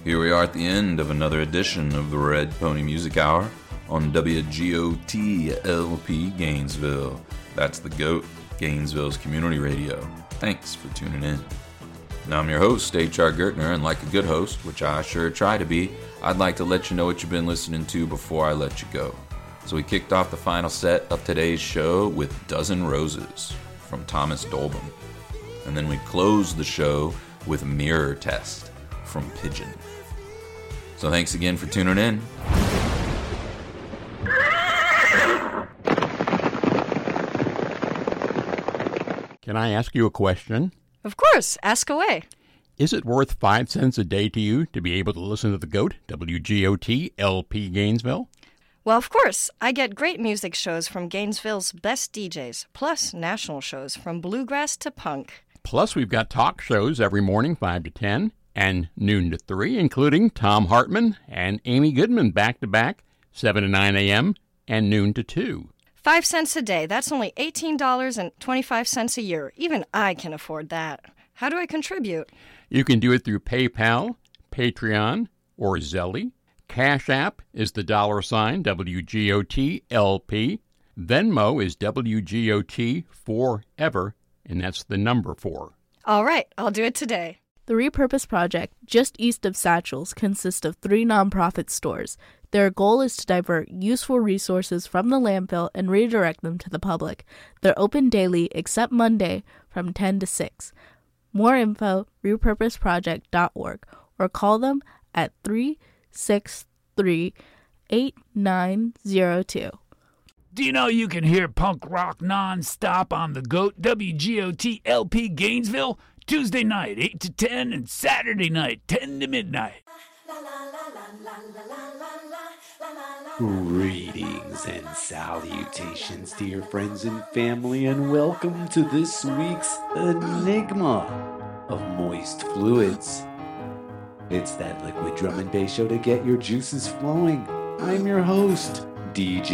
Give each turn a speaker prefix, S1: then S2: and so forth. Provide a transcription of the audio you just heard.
S1: Here we are at the end of another edition of the Red Pony Music Hour on WGOT LP Gainesville. That's the GOAT, Gainesville's community radio. Thanks for tuning in. Now I'm your host, H.R. Gertner, and like a good host, which I sure try to be, I'd like to let you know what you've been listening to before I let you go. So we kicked off the final set of today's show with Dozen Roses from Thomas Dolben. And then we closed the show with Mirror Test from Pigeon. So thanks again for tuning in.
S2: Can I ask you a question?
S3: Of course, ask away.
S2: Is it worth 5 cents a day to you to be able to listen to the GOAT, WGOT LP Gainesville?
S3: Well, of course. I get great music shows from Gainesville's best DJs, plus national shows from bluegrass to punk.
S2: Plus, we've got talk shows every morning, 5 to 10, and noon to 3, including Tom Hartman and Amy Goodman back-to-back, 7 to 9 a.m. and noon to 2.
S3: 5 cents a day. That's only $18.25 a year. Even I can afford that. How do I contribute?
S2: You can do it through PayPal, Patreon, or Zelle. Cash App is the $ WGOT-LP. Venmo is WGOT Forever, and that's the number 4.
S3: All right, I'll do it today.
S4: The Repurpose Project, just east of Satchels, consists of 3 nonprofit stores. Their goal is to divert useful resources from the landfill and redirect them to the public. They're open daily except Monday from 10 to 6. More info, repurposeproject.org, or call them at 363-8902.
S5: Do you know you can hear punk rock non-stop on the GOAT, WGOT LP Gainesville? Tuesday night, 8 to 10, and Saturday night, 10 to midnight.
S6: Greetings and salutations, dear friends and family, and welcome to this week's Enigma of Moist Fluids. It's that liquid drum and bass show to get your juices flowing. I'm your host, DJ